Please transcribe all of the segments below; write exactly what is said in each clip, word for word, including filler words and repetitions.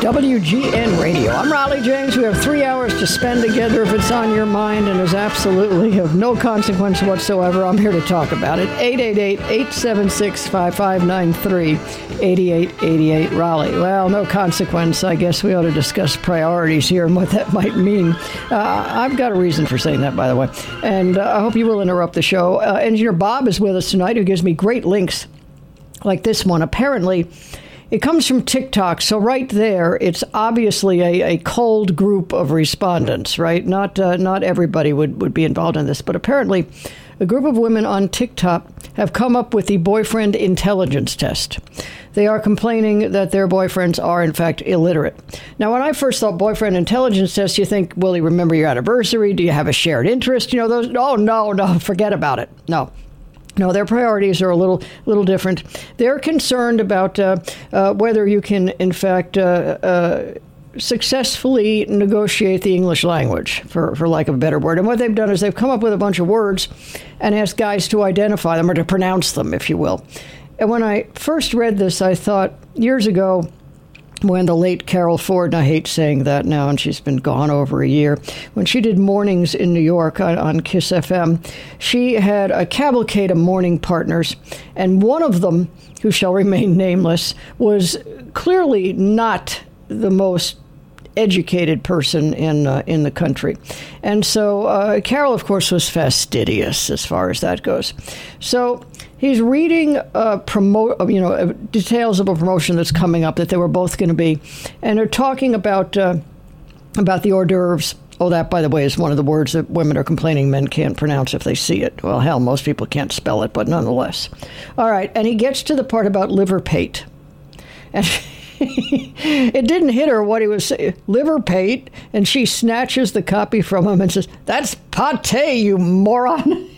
W G N Radio. I'm Raleigh James. We have three hours to spend together if it's on your mind and is absolutely of no consequence whatsoever. I'm here to talk about it. eight eight eight, eight seven six, five five nine three, eight eight eight eight, Raleigh. Well, no consequence. I guess we ought to discuss priorities here and what that might mean. Uh, I've got a reason for saying that, by the way. And uh, I hope you will interrupt the show. Uh, Engineer Bob is with us tonight, who gives me great links like this one. Apparently, it comes from TikTok, so right there, it's obviously a, a cold group of respondents, right? Not uh, not everybody would, would be involved in this, but apparently a group of women on TikTok have come up with the boyfriend intelligence test. They are complaining that their boyfriends are, in fact, illiterate. Now, when I first thought boyfriend intelligence test, you think, will he remember your anniversary? Do you have a shared interest? You know, those, oh, no, no, forget about it. No. No, their priorities are a little little different. They're concerned about uh, uh, whether you can, in fact, uh, uh, successfully negotiate the English language, for, for lack of a better word. And what they've done is they've come up with a bunch of words and asked guys to identify them or to pronounce them, if you will. And when I first read this, I thought years ago, when the late Carol Ford, and I hate saying that now, and she's been gone over a year, when she did mornings in New York on, on KISS F M, she had a cavalcade of morning partners, and one of them, who shall remain nameless, was clearly not the most educated person in uh, in the country. And so uh, Carol, of course, was fastidious as far as that goes. So he's reading uh, promote, you know, uh, details of a promotion that's coming up that they were both going to be, and they're talking about uh, about the hors d'oeuvres. Oh, that, by the way, is one of the words that women are complaining men can't pronounce if they see it. Well, hell, most people can't spell it, but nonetheless. All right, and he gets to the part about liver pate, and it didn't hit her what he was saying, liver pate, and she snatches the copy from him and says, "That's pate, you moron."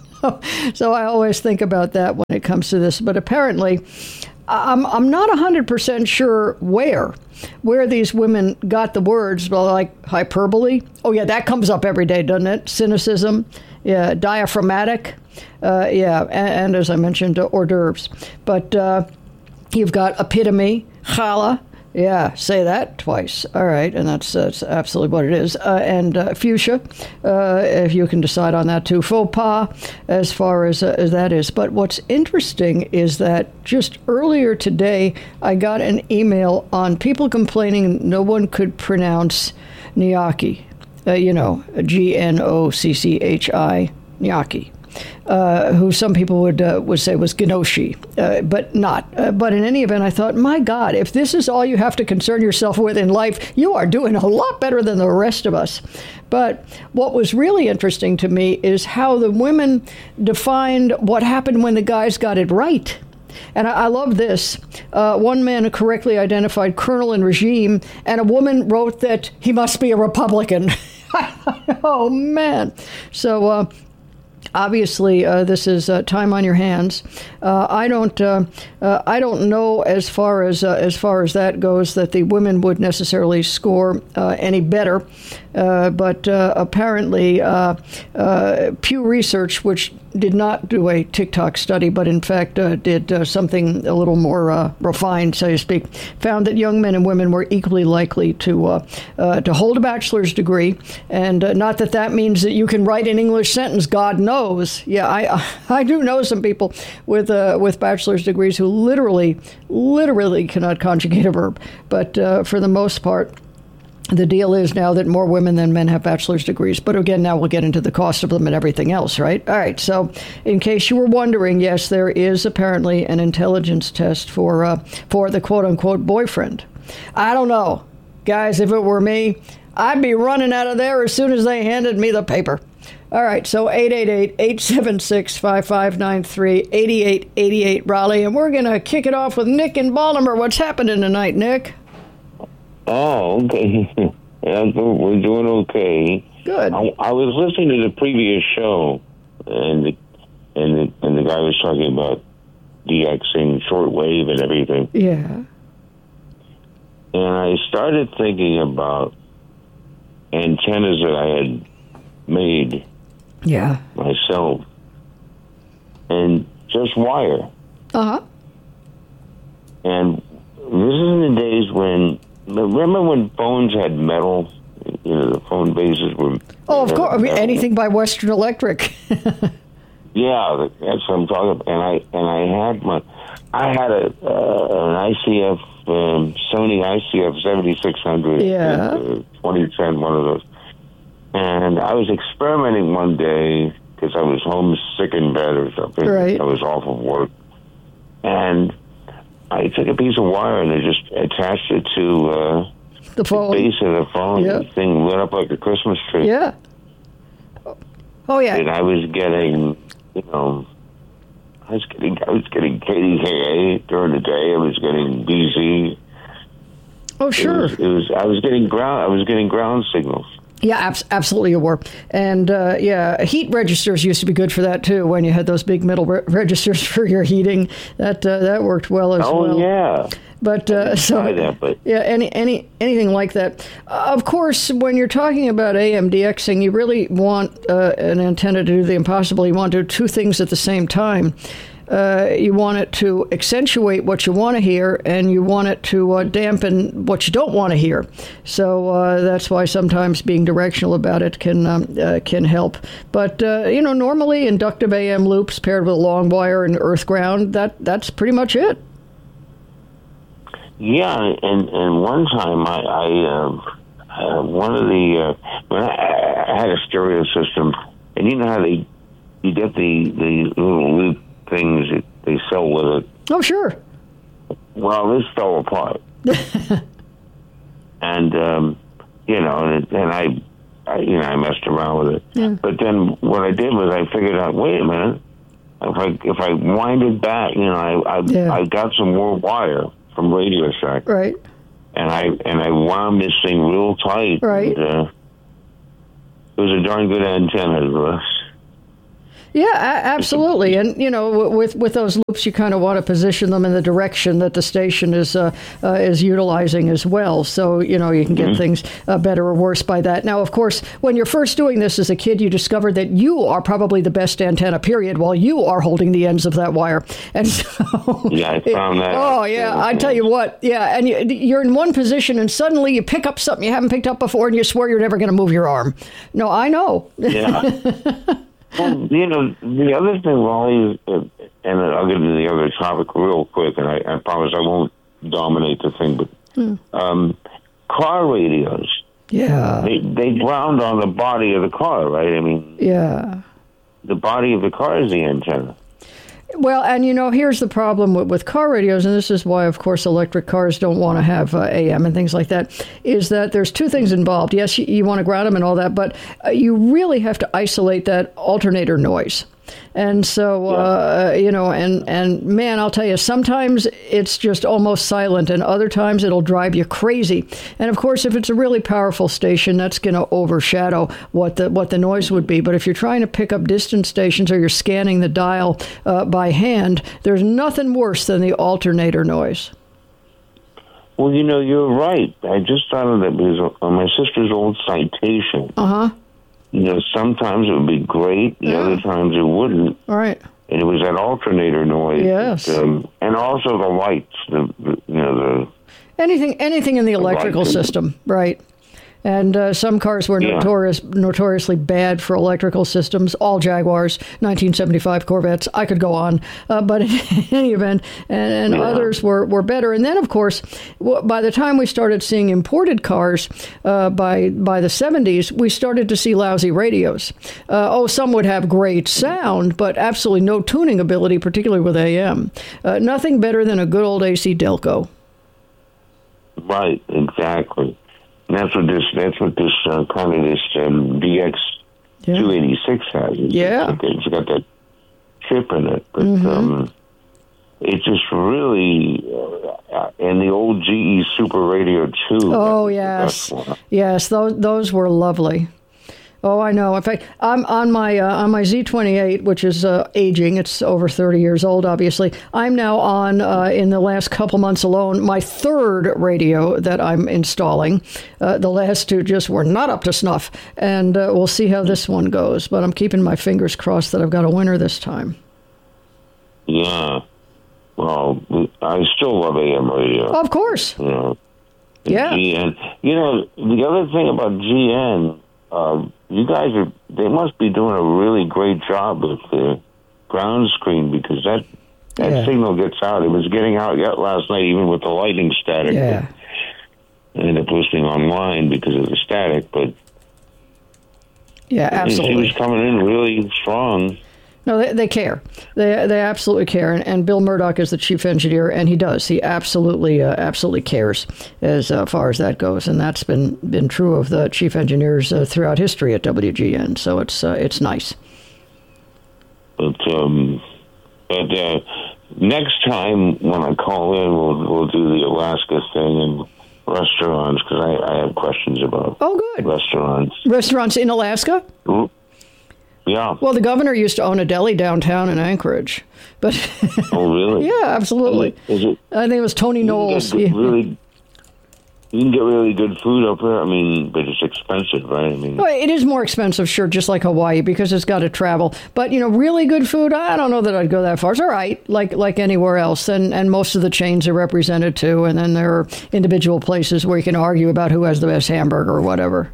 So I always think about that when it comes to this. But apparently, I'm I'm not one hundred percent sure where, where these women got the words, well, like hyperbole. Oh, yeah, that comes up every day, doesn't it? Cynicism, yeah, diaphragmatic, uh, yeah, and, and as I mentioned, uh, hors d'oeuvres. But uh, you've got epitome, challah. Yeah, say that twice. All right, and that's, that's absolutely what it is. Uh, and uh, fuchsia, uh, if you can decide on that too. Faux pas, as far as, uh, as that is. But what's interesting is that just earlier today, I got an email on people complaining no one could pronounce gnocchi. Uh, you know, G N O C C H I, gnocchi. Uh, who some people would uh, would say was gnocchi, uh, but not. Uh, but in any event, I thought, my God, if this is all you have to concern yourself with in life, you are doing a lot better than the rest of us. But what was really interesting to me is how the women defined what happened when the guys got it right. And I, I love this. Uh, one man correctly identified colonel and regime, and a woman wrote that he must be a Republican. Oh, man. So, uh, Obviously, uh, this is uh, time on your hands. Uh, I don't. Uh, uh, I don't know as far as uh, as far as that goes that the women would necessarily score uh, any better. Uh, but uh, apparently, uh, uh, Pew Research, which did not do a TikTok study, but in fact uh, did uh, something a little more uh, refined, so to speak, found that young men and women were equally likely to uh, uh, to hold a bachelor's degree. And uh, not that that means that you can write an English sentence. God knows. Yeah, I I do know some people with uh, with bachelor's degrees who literally literally cannot conjugate a verb. But uh, for the most part, the deal is now that more women than men have bachelor's degrees. But again, now we'll get into the cost of them and everything else, right? All right. So in case you were wondering, yes, there is apparently an intelligence test for uh, for the quote unquote boyfriend. I don't know. Guys, if it were me, I'd be running out of there as soon as they handed me the paper. All right, so eight eight eight, eight seven six, five five nine three, eight eight eight eight, Raleigh, and we're going to kick it off with Nick in Baltimore. What's happening tonight, Nick? Oh, okay. Yeah, we're doing okay. Good. I, I was listening to the previous show, and the, and the, and the guy was talking about DXing shortwave and everything. Yeah. And I started thinking about antennas that I had made yeah. myself, and just wire. Uh-huh. And this is in the days when remember when phones had metal? You know, the phone bases were. Oh, of course. I mean, anything by Western Electric. Yeah, that's what I'm talking about. And I and I had my, I had a uh, an I C F um, Sony I C F seventy-six hundred. Yeah. Uh, twenty ten, one of those. And I was experimenting one day because I was homesick in bed or something. Right. I was off of work, and I took a piece of wire and I just attached it to uh, the phone. the base of the phone. Yeah. The thing lit up like a Christmas tree. Yeah. Oh yeah. And I was getting, you know, I was getting, I was getting K D K A during the day. I was getting B Z. Oh sure. It was, it was. I was getting ground. I was getting ground signals. Yeah, abs- absolutely you were. And, uh, yeah, heat registers used to be good for that, too, when you had those big metal re- registers for your heating. That uh, that worked well as oh, well. Oh, yeah. But, uh, so, try that, but. yeah, any, any anything like that. Uh, of course, when you're talking about A M DXing, you really want uh, an antenna to do the impossible. You want to do two things at the same time. Uh, you want it to accentuate what you want to hear, and you want it to uh, dampen what you don't want to hear. So uh, that's why sometimes being directional about it can um, uh, can help. But uh, you know, normally inductive A M loops paired with a long wire and earth ground, that that's pretty much it. Yeah, and and one time I, I um, uh, one of the uh, when I, I had a stereo system, and you know how they you get the the little loop things that they sell with it. Oh, sure. Well, this fell apart. and, um, you know, and, and I, I, you know, I messed around with it. Yeah. But then what I did was I figured out, wait a minute, if I if I wind it back, you know, I I, yeah. I got some more wire from Radio Shack. Right. And I and I wound this thing real tight. Right. And, uh, it was a darn good antenna, Russ. Yeah, a- absolutely. And, you know, with with those loops, you kind of want to position them in the direction that the station is uh, uh, is utilizing as well. So, you know, you can get mm-hmm. things uh, better or worse by that. Now, of course, when you're first doing this as a kid, you discover that you are probably the best antenna, period, while you are holding the ends of that wire. And so... Yeah, I found that. Oh, yeah, I tell you what. Yeah, and you, you're in one position, and suddenly you pick up something you haven't picked up before, and you swear you're never going to move your arm. No, I know. Yeah. Well, you know, the other thing, Wally, is, uh, and I'll get into the other topic real quick, and I, I promise I won't dominate the thing, but mm. um, car radios. Yeah. They, they ground on the body of the car, right? I mean, yeah. The body of the car is the antenna. Well, and, you know, here's the problem with, with car radios, and this is why, of course, electric cars don't want to have uh, A M and things like that, is that there's two things involved. Yes, you, you want to ground them and all that, but uh, you really have to isolate that alternator noise. And so, uh, you know, and, and man, I'll tell you, sometimes it's just almost silent, and other times it'll drive you crazy. And of course, if it's a really powerful station, that's going to overshadow what the what the noise would be. But if you're trying to pick up distant stations, or you're scanning the dial uh, by hand, there's nothing worse than the alternator noise. Well, you know, you're right. I just thought of that because on my sister's old Citation. Uh-huh. You know, sometimes it would be great, the yeah. other times it wouldn't. All right. And it was that alternator noise. Yes. That, um, and also the lights, the, the you know, the... Anything, anything in the, the electrical system, right. And uh, some cars were yeah. notorious, notoriously bad for electrical systems. All Jaguars, nineteen seventy-five Corvettes. I could go on, uh, but in any event, and, and yeah. others were, were better. And then, of course, w- by the time we started seeing imported cars, uh, by by the seventies, we started to see lousy radios. Uh, oh, some would have great sound, but absolutely no tuning ability, particularly with A M. Uh, nothing better than a good old A C Delco. Right, exactly. And that's what this, that's what this uh, kind of this um, D X two eighty-six has. It's, yeah. It's got that chip in it. But mm-hmm. um, it's just really, uh, and the old G E Super Radio two. Oh, yes. Yes, those, those were lovely. Oh, I know. In fact, I'm on my uh, on my Z twenty-eight, which is uh, aging. It's over thirty years old, obviously. I'm now on, uh, in the last couple months alone, my third radio that I'm installing. Uh, the last two just were not up to snuff, and uh, we'll see how this one goes. But I'm keeping my fingers crossed that I've got a winner this time. Yeah. Well, I still love A M radio. Of course. You know, Yeah. G N. You know, the other thing about G N, uh, you guys are, they must be doing a really great job with the ground screen, because that, that yeah. signal gets out. It was getting out yet last night, even with the lightning static. Yeah. I ended up listening online because of the static, but yeah, absolutely. She was coming in really strong. No, they, they care. They they absolutely care. And, and Bill Murdoch is the chief engineer, and he does. He absolutely uh, absolutely cares as uh, far as that goes. And that's been, been true of the chief engineers uh, throughout history at W G N. So it's uh, it's nice. But um, but uh, next time when I call in, we'll we'll do the Alaska thing and restaurants, because I, I have questions about. Oh, good. Restaurants. Restaurants in Alaska? Mm-hmm. Yeah. Well, the governor used to own a deli downtown in Anchorage, but oh, really? Yeah, absolutely. Is it? Is it I think it was Tony Knowles. You can, really, you can get really good food up there. I mean, but it's expensive, right? I mean, well, it is more expensive, sure, just like Hawaii, because it's got to travel. But you know, really good food, I don't know that I'd go that far. It's all right, like like anywhere else, and and most of the chains are represented too. And then there are individual places where you can argue about who has the best hamburger or whatever.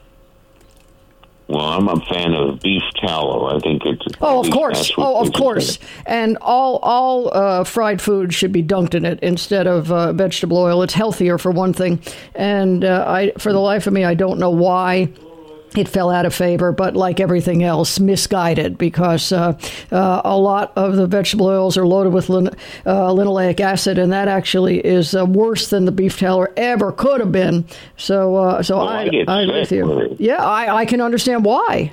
Well, I'm a fan of beef tallow. I think it's... Oh, of course. Oh, of course. And all all uh, fried food should be dunked in it instead of uh, vegetable oil. It's healthier, for one thing. And uh, I, for the life of me, I don't know why it fell out of favor, but like everything else, misguided, because uh, uh, a lot of the vegetable oils are loaded with lin- uh, linoleic acid, and that actually is uh, worse than the beef tallow ever could have been. So, uh, so well, I, I, I agree with you. Yeah, I, I can understand why.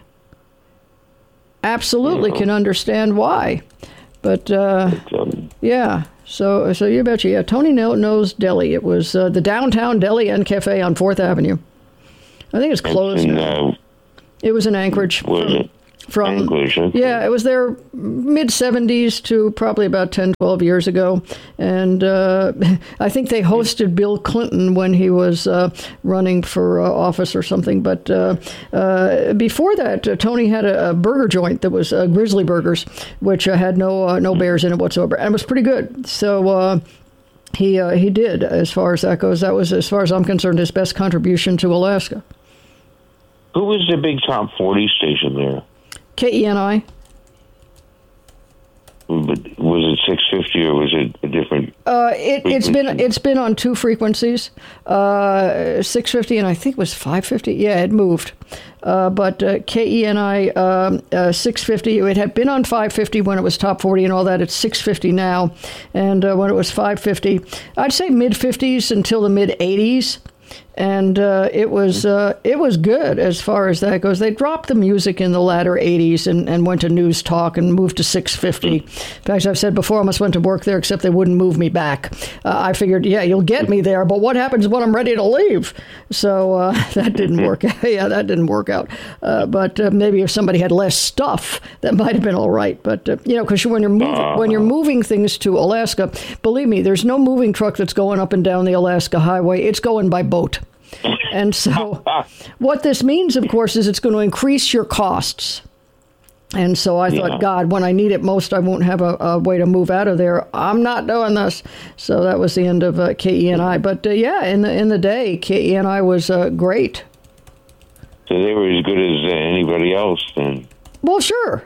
Absolutely yeah. can understand why. But, uh, yeah. So, so you betcha. Yeah, Tony knows deli. It was uh, the downtown deli and cafe on fourth Avenue. I think it's closed in, now. Uh, it was in Anchorage. Was from, it? From, Anchorage, okay. Yeah, it was there mid-seventies to probably about ten, twelve years ago. And uh, I think they hosted Bill Clinton when he was uh, running for uh, office or something. But uh, uh, before that, uh, Tony had a, a burger joint that was uh, Grizzly Burgers, which uh, had no uh, no bears in it whatsoever. And it was pretty good. So... Uh, He uh, he did, as far as that goes. That was, as far as I'm concerned, his best contribution to Alaska. Who was the big top forty station there? K E N I. But was it six fifty or was it a different? Uh, it, it's been it's been on two frequencies, uh, six fifty and I think it was five fifty. Yeah, it moved. Uh, but uh, K E N I um, uh, six fifty, it had been on five fifty when it was top forty and all that. It's six fifty now. And uh, when it was five fifty, I'd say mid-fifties until the mid-eighties. And uh, it was uh, it was good as far as that goes. They dropped the music in the latter eighties and, and went to News Talk and moved to six fifty. In fact, I've said before, I almost went to work there, except they wouldn't move me back. Uh, I figured, yeah, you'll get me there, but what happens when I'm ready to leave? So uh, that didn't work out. Yeah, that didn't work out. Uh, but uh, maybe if somebody had less stuff, that might have been all right. But, uh, you know, because when you're moving, when you're moving things to Alaska, believe me, there's no moving truck that's going up and down the Alaska Highway. It's going by boat. And so what this means, of course, is it's going to increase your costs. And so I thought, yeah. God, when I need it most, I won't have a, a way to move out of there. I'm not doing this. So that was the end of uh, K E N I. But, uh, yeah, in the in the day, K E N I was uh, great. So they were as good as uh, anybody else then? Well, sure.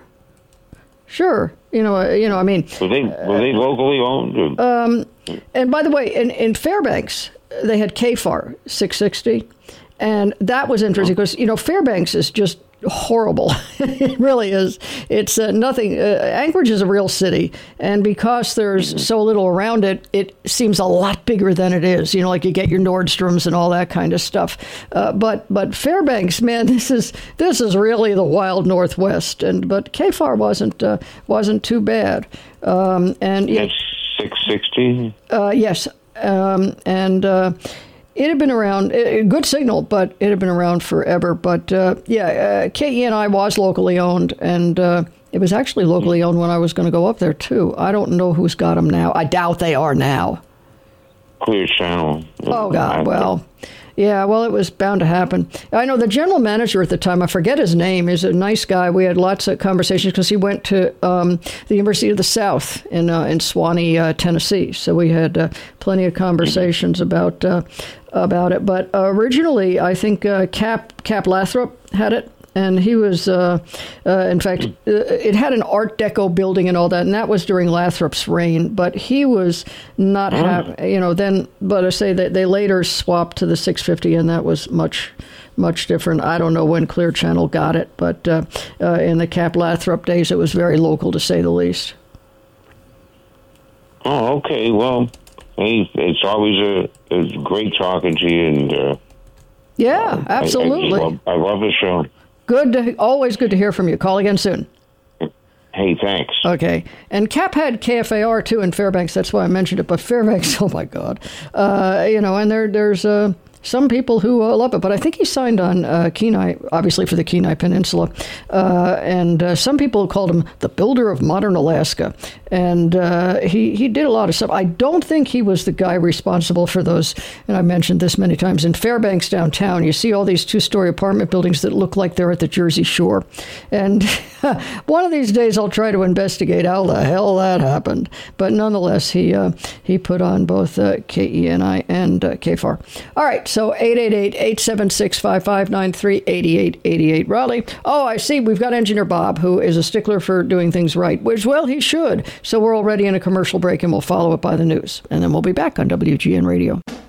Sure. You know, uh, you know. I mean. Were they, were they locally owned? Or? Um, and by the way, in, in Fairbanks, they had K F A R six sixty, and that was interesting because, you know, Fairbanks is just horrible. It really is. It's uh, nothing. Uh, Anchorage is a real city, and because there's mm-hmm. so little around it, it seems a lot bigger than it is. You know, like you get your Nordstroms and all that kind of stuff. Uh, but but Fairbanks, man, this is this is really the wild Northwest. And but K F A R wasn't uh, wasn't too bad. Um, and yeah, six sixty. Uh, yes. Um, and uh, it had been around, a good signal, but it had been around forever. But uh, yeah, uh, K E N I was locally owned, and uh, it was actually locally owned when I was going to go up there, too. I don't know who's got them now. I doubt they are now. Clear Channel. Oh, God, well, Yeah, well, it was bound to happen. I know the general manager at the time, I forget his name, is a nice guy. We had lots of conversations because he went to um, the University of the South in uh, in Swanee, uh, Tennessee. So we had uh, plenty of conversations about uh, about it. But originally, I think uh, Cap Cap Lathrop had it. And he was, uh, uh, in fact, uh, it had an Art Deco building and all that, and that was during Lathrop's reign. But he was not, ha- you know, then, but I say that they later swapped to the six fifty, and that was much, much different. I don't know when Clear Channel got it, but uh, uh, in the Cap Lathrop days, it was very local, to say the least. Oh, okay. Well, hey, it's always a, it's great talking to you, and uh, yeah, absolutely. I, I, love, I love the show. Good, to, always good to hear from you. Call again soon. Hey, thanks. Okay. And Cap had K F A R, too, in Fairbanks. That's why I mentioned it. But Fairbanks, oh, my God. Uh, you know, and there, there's uh, some people who uh, love it. But I think he signed on uh, Kenai, obviously for the Kenai Peninsula. Uh, and uh, some people called him the builder of modern Alaska. And uh, he, he did a lot of stuff. I don't think he was the guy responsible for those, and I mentioned this many times, in Fairbanks downtown, you see all these two-story apartment buildings that look like they're at the Jersey Shore. And one of these days I'll try to investigate how the hell that happened. But nonetheless, he uh, he put on both uh, K E N I and uh, K F A R. All right, so eight eight eight, eight seven six, five five nine three, eight eight eight eight, Raleigh. Oh, I see, we've got Engineer Bob, who is a stickler for doing things right, which, well, he should. So we're already in a commercial break, and we'll follow it by the news. And then we'll be back on W G N Radio.